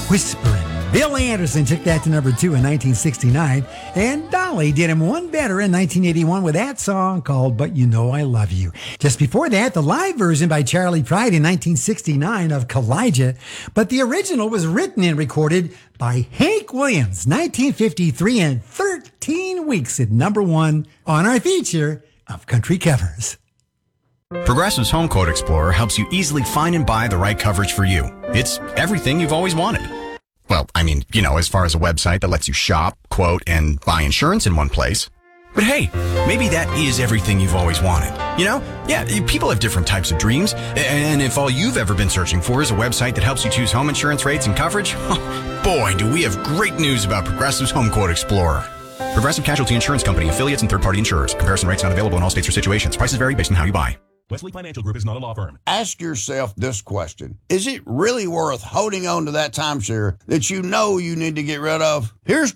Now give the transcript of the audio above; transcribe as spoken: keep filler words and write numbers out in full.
Whispering. Bill Anderson took that to number two in nineteen sixty-nine, and Dolly did him one better in nineteen eighty-one with that song called But You Know I Love You. Just before that, the live version by Charlie Pride in nineteen sixty-nine of Kalijah, but the original was written and recorded by Hank Williams, nineteen fifty-three, and thirteen weeks at number one on our feature of Country Covers. Progressive's Home Quote Explorer helps you easily find and buy the right coverage for you. It's everything you've always wanted. Well, I mean, you know, as far as a website that lets you shop, quote, and buy insurance in one place. But hey, maybe that is everything you've always wanted. You know? Yeah, people have different types of dreams. And if all you've ever been searching for is a website that helps you choose home insurance rates and coverage, boy, do we have great news about Progressive's Home Quote Explorer. Progressive Casualty Insurance Company, affiliates, and third-party insurers. Comparison rates not available in all states or situations. Prices vary based on how you buy. Wesley Financial Group is not a law firm. Ask yourself this question. Is it really worth holding on to that timeshare that you know you need to get rid of? Here's